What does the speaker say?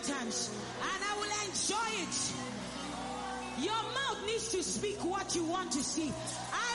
times, and I will enjoy it. Your mouth needs to speak what you want to see.